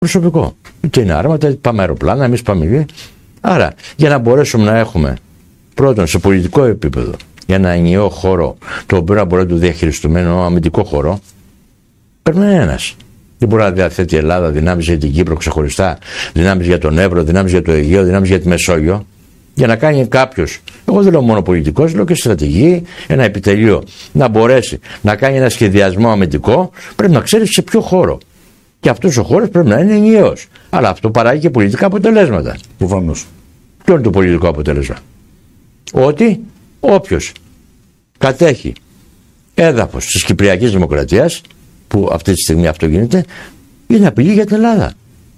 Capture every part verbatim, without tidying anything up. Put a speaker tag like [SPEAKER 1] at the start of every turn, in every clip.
[SPEAKER 1] Προσωπικό. Είτε είναι άρματα, είτε πάμε αεροπλάνα, εμείς πάμε εκεί. Άρα, για να μπορέσουμε να έχουμε πρώτον σε πολιτικό επίπεδο για ένα ενιαίο χώρο, το οποίο να μπορεί να το διαχειριστούμε, ένα αμυντικό χώρο, πρέπει να είναι ένας. Δεν μπορεί να διαθέτει η Ελλάδα δυνάμεις για την Κύπρο ξεχωριστά, δυνάμεις για τον Εύρο, δυνάμεις για το Αιγαίο, δυνάμεις για τη Μεσόγειο. Για να κάνει κάποιος, εγώ δεν λέω μόνο πολιτικός, λέω και στρατηγική, ένα επιτελείο, να μπορέσει να κάνει ένα σχεδιασμό αμυντικό, πρέπει να ξέρει σε ποιο χώρο. Και αυτός ο χώρος πρέπει να είναι ενιαίος. Αλλά αυτό παράγει και πολιτικά αποτελέσματα.
[SPEAKER 2] Προφανώς.
[SPEAKER 1] Ποιο είναι το πολιτικό αποτέλεσμα? Ότι όποιος κατέχει έδαφος της Κυπριακής Δημοκρατίας, που αυτή τη στιγμή αυτό γίνεται, είναι απειλή για την Ελλάδα.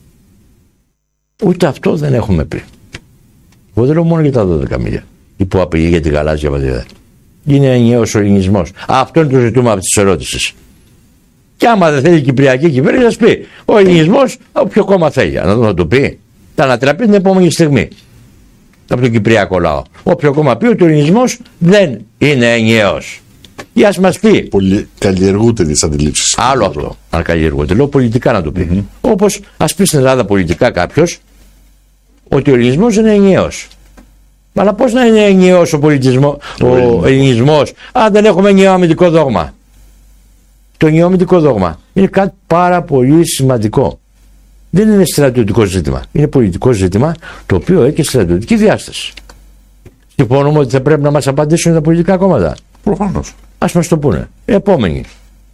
[SPEAKER 1] Ούτε αυτό δεν έχουμε πει. Εγώ δεν λέω μόνο για τα δώδεκα μίλια. Υπό απειλή για τη γαλάζια βαδίδα. Είναι ενιαίος ο ελληνισμός. Αυτό είναι το ζητούμενο αυτή τη ερώτηση. Και άμα δεν θέλει η Κυπριακή κυβέρνηση, να πει ο ελληνισμός, όποιο κόμμα θέλει. Να το, το πει. Θα ανατραπεί την επόμενη στιγμή από τον Κυπριακό λαό. Όποιο κόμμα πει ότι ο ελληνισμός δεν είναι ενιαίος. Ή ας μας πει.
[SPEAKER 2] Πολυ... Καλλιεργούνται τις αντιλήψεις.
[SPEAKER 1] Άλλο αυτό. Αν καλλιεργούνται. Λέω πολιτικά να το πει. Mm-hmm. Όπως ας πει στην Ελλάδα πολιτικά κάποιος ότι ο ελληνισμός είναι ενιαίος. Αλλά πώς να είναι ενιαίος ο πολιτισμός, ο, ο ελληνισμός, αν δεν έχουμε ενιαίο αμυντικό δόγμα? Το ενιαίο αμυντικό δόγμα είναι κάτι πάρα πολύ σημαντικό. Δεν είναι στρατιωτικό ζήτημα. Είναι πολιτικό ζήτημα το οποίο έχει και στρατιωτική διάσταση. Συμφωνούμε ότι θα πρέπει να μας απαντήσουν τα πολιτικά κόμματα.
[SPEAKER 2] Προφανώς.
[SPEAKER 1] Ας μας το πούνε. Επόμενη.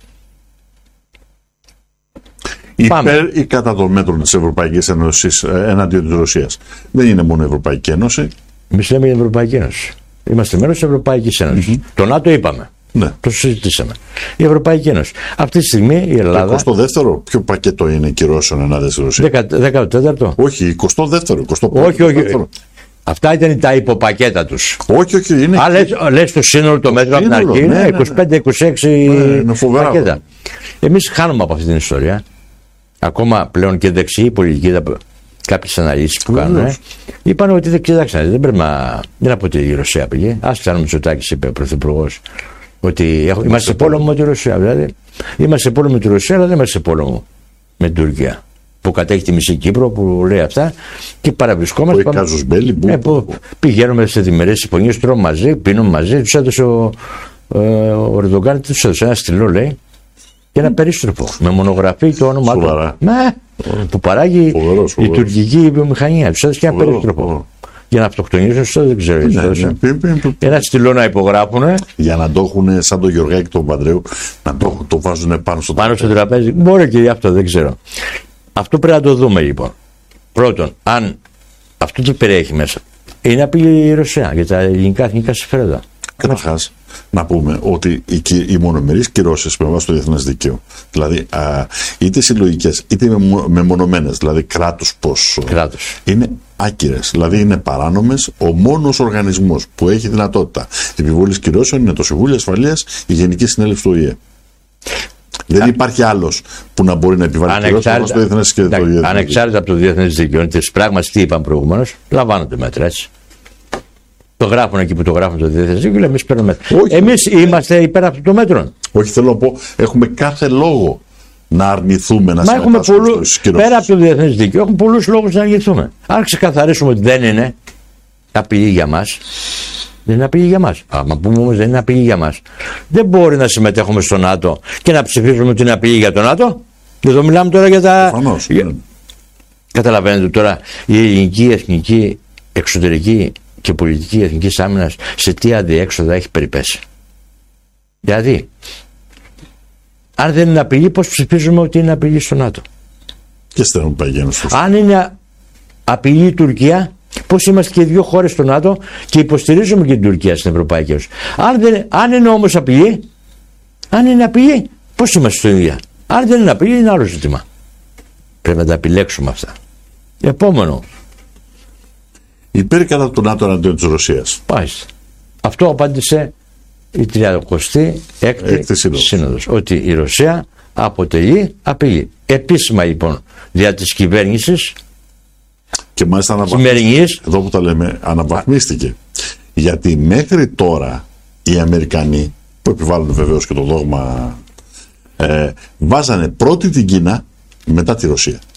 [SPEAKER 2] Υπέρ ή κατά των μέτρων της Ευρωπαϊκής Ένωσης εναντίον της Ρωσίας? Δεν είναι μόνο η Ευρωπαϊκή Ένωση.
[SPEAKER 1] Εμείς λέμε η Ευρωπαϊκή Ένωση. Είμαστε μέρος της Ευρωπαϊκής Ένωσης. Mm-hmm. Το ΝΑΤΟ είπαμε. Ναι. Το συζητήσαμε. Η Ευρωπαϊκή Ένωση. Αυτή τη στιγμή η Ελλάδα.
[SPEAKER 2] Το εικοστό δεύτερο, ποιο πακέτο είναι κυρώσεων ενάντια στη Ρωσία?
[SPEAKER 1] δέκατο τέταρτο.
[SPEAKER 2] Όχι, εικοστό δεύτερο.
[SPEAKER 1] Όχι, όχι. Αυτά ήταν τα υποπακέτα τους.
[SPEAKER 2] Όχι, όχι. Είναι...
[SPEAKER 1] Α, λες, λες το σύνολο το μέτρο από την αρχή. Είναι είκοσι πέντε είκοσι έξι ναι, πακέτα. Εμείς χάνουμε από αυτή την ιστορία. Ακόμα πλέον και δεξιοί πολιτικοί, κάποιες αναλύσεις που κάνουν, ε, είπαν ότι κοιτάξτε, δεν πρέπει να. Δεν από τη Ρωσία πήγε. Άσχετα αν Μητσοτάκης είπε ο Πρωθυπουργός ότι έχω, είμαστε σε πόλεμο με τη Ρωσία. Δηλαδή, είμαστε σε πόλεμο με τη Ρωσία, αλλά δεν είμαστε σε πόλεμο με την Τουρκία. Που κατέχει τη μισή Κύπρο, που λέει αυτά και παραβρισκόμαστε.
[SPEAKER 2] Που πάμε, μπέλη, που,
[SPEAKER 1] ε, που πηγαίνουμε σε διμερές συμφωνίες, τρώμε μαζί, πίνουμε μαζί. Τους έδωσε ο, ε, ο Ερντογκάν, τους έδωσε ένα στυλό, λέει, και ένα περίστροφο με μονογραφή το όνομά του. Ναι, που παράγει φοβερός, φοβερός. η τουρκική βιομηχανία. Τους έδωσε και ένα περίστροφο. Φοβερός. Για να αυτοκτονήσουν, αυτό δεν ξέρω. Ναι, ναι, ναι, ναι. Ένα στυλό να υπογράφουν.
[SPEAKER 2] Για να το έχουν σαν τον Γεωργάκη τον Παντρέου, να το, το βάζουν πάνω στο
[SPEAKER 1] πάνω τραπέζι. Στο τραπέζι. Μπορεί και αυτό, δεν ξέρω. Αυτό πρέπει να το δούμε λοιπόν. Πρώτον, αν αυτό τι περιέχει μέσα, είναι απειλή η Ρωσία για τα ελληνικά εθνικά συμφέροντα.
[SPEAKER 2] Καταρχάς, να πούμε ότι οι, οι μονομερείς κυρώσεις με βάση το διεθνές δίκαιο, δηλαδή α, είτε συλλογικές είτε μεμονωμένες, δηλαδή κράτος ποσό, είναι άκυρες. Δηλαδή είναι παράνομες. Ο μόνος οργανισμός που έχει δυνατότητα επιβολής κυρώσεων είναι το Συμβούλιο Ασφαλείας, η Γενική Συνέλευση του Ο Η Ε. Δεν υπάρχει άλλος που να μπορεί να επιβάλλει κυρώσεις στο διεθνές και το διεθνές.
[SPEAKER 1] Ανεξάρτητα από το διεθνές δίκαιο, τις πράγματι τι είπαμε προηγουμένως, λαμβάνονται μέτρα έτσι. Το γράφουν εκεί που το γράφουν το διεθνές δίκαιο, εμείς παίρνουμε μέτρα. Εμείς είμαστε υπέρ αυτών των μέτρων.
[SPEAKER 2] Όχι, θέλω να πω, έχουμε κάθε λόγο να αρνηθούμε να συμμετάσχουμε στις κυρώσεις.
[SPEAKER 1] Πέρα από το διεθνές δίκαιο, έχουμε πολλούς λόγους να αρνηθούμε. Αν ξεκαθαρίσουμε ότι δεν είναι απειλή για μας. Δεν είναι απειλή για μας. Άμα πούμε όμως δεν είναι απειλή για μας, δεν μπορεί να συμμετέχουμε στο ΝΑΤΟ και να ψηφίσουμε ότι είναι απειλή για το ΝΑΤΟ. Και εδώ μιλάμε τώρα για τα.
[SPEAKER 2] Προφανώς,
[SPEAKER 1] για...
[SPEAKER 2] ναι.
[SPEAKER 1] Καταλαβαίνετε τώρα η ελληνική, εθνική, εξωτερική και πολιτική εθνικής άμυνας σε τι αντιέξοδα έχει περιπέσει. Δηλαδή, αν δεν είναι απειλή, πώς ψηφίζουμε ότι είναι απειλή στο ΝΑΤΟ?
[SPEAKER 2] Και στην Ευρωπαϊκή Ένωση.
[SPEAKER 1] Αν είναι απειλή η Τουρκία, πώς είμαστε και οι δύο χώρες στο ΝΑΤΟ και υποστηρίζουμε και την Τουρκία στην Ευρωπαϊκή Ένωση. Αν, δεν, αν είναι όμως απειλή, αν είναι απειλή, πώς είμαστε στο ίδιο? Αν δεν είναι απειλή, είναι άλλο ζήτημα. Πρέπει να τα επιλέξουμε αυτά. Επόμενο.
[SPEAKER 2] Υπέρ κατά του ΝΑΤΟ εναντίον της Ρωσίας.
[SPEAKER 1] Πάει. Αυτό απάντησε η τριαντηκοστή έκτη Σύνοδος. Ότι η Ρωσία αποτελεί απειλή. Επίσημα λοιπόν δια της κυβέρνησης.
[SPEAKER 2] Και μάλιστα αναβαθμίστηκε. Εδώ που τα λέμε, αναβαθμίστηκε. Γιατί μέχρι τώρα οι Αμερικανοί, που επιβάλλουν βεβαίως και το δόγμα, ε, βάζανε πρώτη την Κίνα μετά τη Ρωσία.